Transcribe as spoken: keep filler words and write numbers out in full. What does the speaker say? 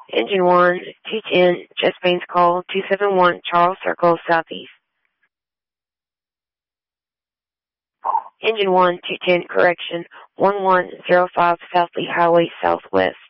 Engine one, two ten, Chest Baines call, two seven one, Charles Circle, Southeast. Engine one, two ten, correction, one one zero five, South Lee Highway, Southwest.